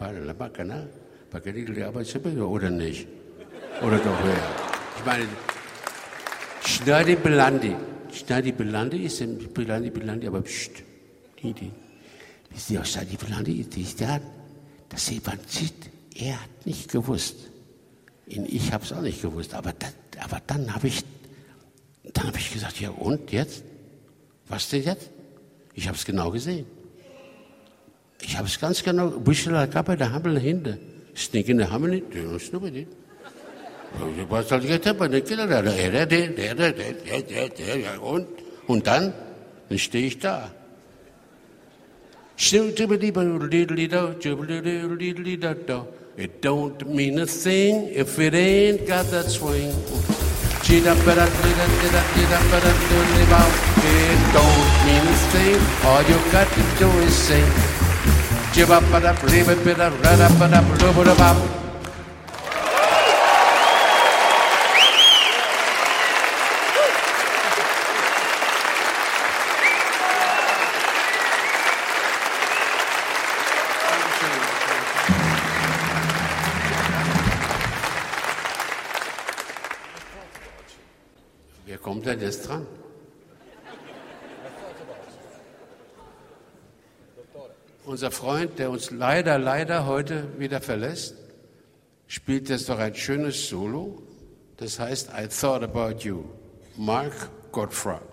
oder nicht? Oder doch wer? Ich meine, Schneidy Belandi ist Belandi, aber pst, wisst ihr, was Schneidy Belandi ist? Das Evangelit, er hat nicht gewusst. Ich habe es auch nicht gewusst, aber dann habe ich gesagt, ja und jetzt? Was denn jetzt? Ich habe es genau gesehen. Ich habe es ganz genau. Bushla Kappa, da haben wir hinter. Sneaking the Hamlet, nobody. Was soll ich jetzt haben? Und dann stehe ich da. It don't mean a thing if it ain't got that swing. It don't mean a thing, all you got to do is sing. Wer kommt denn jetzt dran? Unser Freund, der uns leider heute wieder verlässt, spielt jetzt doch ein schönes Solo. Das heißt I Thought About You. Mark Gottfried.